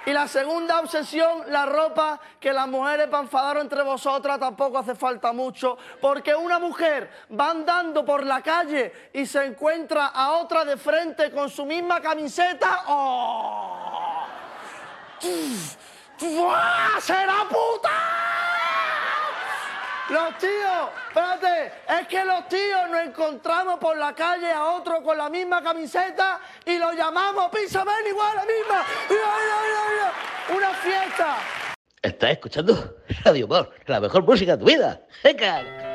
Y la segunda obsesión, la ropa, que las mujeres para enfadaros entre vosotras tampoco hace falta mucho, porque una mujer va andando por la calle y se encuentra a otra de frente con su misma camiseta. ¡Oh! ¡Será puta! Los tíos, espérate, es que los tíos nos encontramos por la calle a otro con la misma camiseta y lo llamamos pizza man igual, la misma. Mira, una fiesta. Estás escuchando Radio Humor, la mejor música de tu vida. ¡Venga!